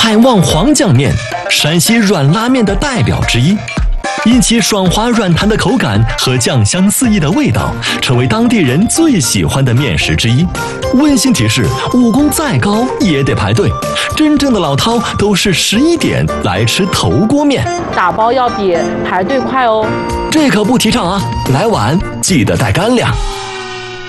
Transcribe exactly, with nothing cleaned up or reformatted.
海望黄酱面，山西软拉面的代表之一。因其爽滑软弹的口感和酱香四溢的味道，成为当地人最喜欢的面食之一。温馨提示：武功再高也得排队，真正的老饕都是十一点来吃头锅面， 打包要比排队快哦。 这可不提倡啊！来晚记得带干粮。